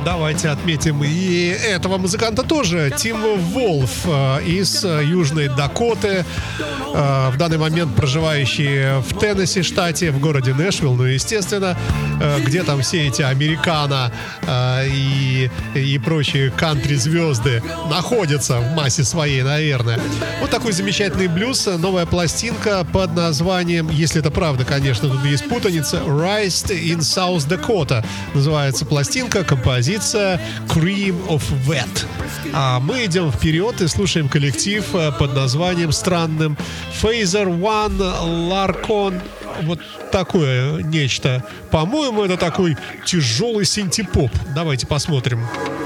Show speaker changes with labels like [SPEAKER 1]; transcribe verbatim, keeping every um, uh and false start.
[SPEAKER 1] Давайте отметим и этого музыканта тоже. Тим Волф из Южной Дакоты, в данный момент проживающий в Теннесси штате, в городе Нэшвилл, ну, естественно, где там все эти американо и, и прочие кантри-звезды находятся в массе своей, наверное. Вот такой замечательный блюз, новая пластинка под названием, если это правда, конечно, тут есть путаница, Raised in South Dakota называется пластинка, композиция Cream of Wet. А мы идем вперед и слушаем коллектив под названием странным Phaser One Larcon. Вот такое нечто. По-моему, это такой тяжелый синтепоп. Давайте посмотрим.